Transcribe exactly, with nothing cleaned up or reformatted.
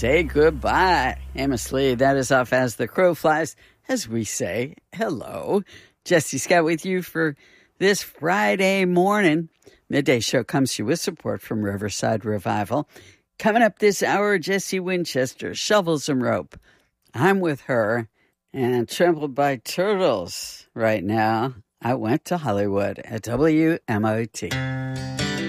say goodbye. Amos Lee, that is off As the Crow Flies, as we say hello. Jesse Scott with you for this Friday morning. Midday Show comes to you with support from Riverside Revival. Coming up this hour, Jesse Winchester, Shovels and Rope. I'm with her and Trampled by Turtles right now. I went to Hollywood at W M O T.